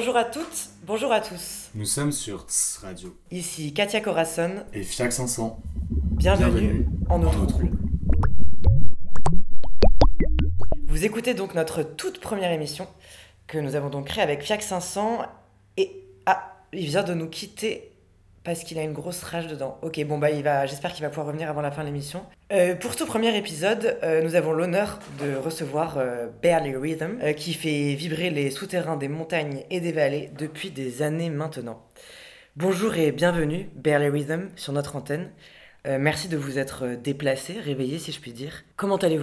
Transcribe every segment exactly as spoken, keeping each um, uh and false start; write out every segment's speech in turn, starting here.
Bonjour à toutes, bonjour à tous. Nous sommes sur Tss Radio. Ici Katia Corazon. Et Fiac cinq cents. Bienvenue, Bienvenue en nos en nos troubles. Vous écoutez donc notre toute première émission que nous avons donc créée avec Fiac cinq cents. Et ah, il vient de nous quitter parce qu'il a une grosse rage dedans. Ok, bon bah il va, j'espère qu'il va pouvoir revenir avant la fin de l'émission. Euh, pour ce premier épisode, euh, nous avons l'honneur de recevoir euh, Barely Rhythm, euh, qui fait vibrer les souterrains des montagnes et des vallées depuis des années maintenant. Bonjour et bienvenue, Barely Rhythm, sur notre antenne. Euh, merci de vous être déplacé, réveillé si je puis dire. Comment allez-vous ?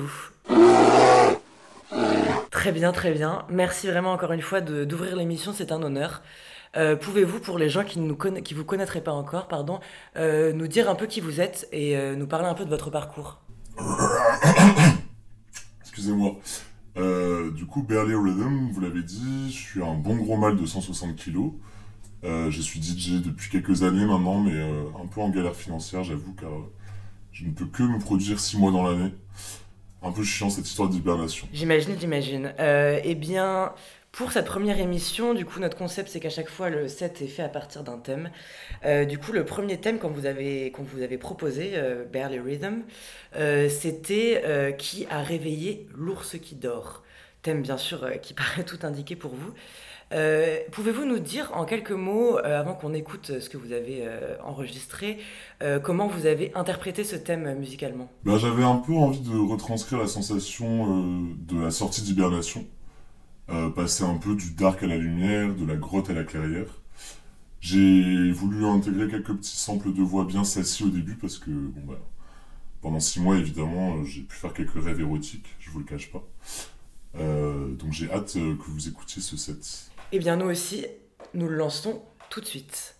Très bien, très bien. Merci vraiment encore une fois de, d'ouvrir l'émission, c'est un honneur. Euh, pouvez-vous, pour les gens qui ne conna- qui vous connaîtraient pas encore, pardon, euh, nous dire un peu qui vous êtes et euh, nous parler un peu de votre parcours ? Excusez-moi. Euh, du coup, Barely Rhythm, vous l'avez dit, je suis un bon gros mâle de cent soixante kilos. Euh, je suis D J depuis quelques années maintenant, mais euh, un peu en galère financière, j'avoue, car euh, je ne peux que me produire six mois dans l'année. Un peu chiant cette histoire d'hibernation. J'imagine, j'imagine. Euh, eh bien, pour cette première émission, du coup, notre concept, c'est qu'à chaque fois, le set est fait à partir d'un thème. Euh, du coup, le premier thème qu'on vous avait, qu'on vous avait proposé, euh, Barely Rhythm, euh, c'était euh, qui a réveillé l'ours qui dort. Thème, bien sûr, euh, qui paraît tout indiqué pour vous. Euh, pouvez-vous nous dire en quelques mots, euh, avant qu'on écoute ce que vous avez euh, enregistré, euh, comment vous avez interprété ce thème euh, musicalement ? Bah, j'avais un peu envie de retranscrire la sensation euh, de la sortie d'hibernation. Euh, passer un peu du dark à la lumière, de la grotte à la clairière. J'ai voulu intégrer quelques petits samples de voix bien sassy au début parce que, bon bah, pendant six mois, évidemment, euh, j'ai pu faire quelques rêves érotiques, je vous le cache pas. Euh, donc j'ai hâte euh, que vous écoutiez ce set. Eh bien, nous aussi, nous le lançons tout de suite.